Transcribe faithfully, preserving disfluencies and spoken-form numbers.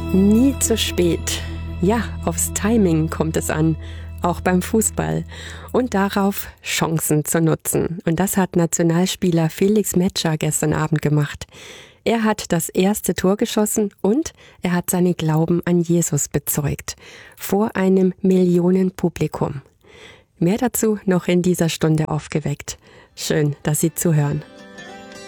Nie zu spät. Ja, aufs Timing kommt es an, auch beim Fußball. Und darauf, Chancen zu nutzen. Und das hat Nationalspieler Felix Metscher gestern Abend gemacht. Er hat das erste Tor geschossen und er hat seinen Glauben an Jesus bezeugt. Vor einem Millionenpublikum. Mehr dazu noch in dieser Stunde aufgeweckt. Schön, dass Sie zuhören.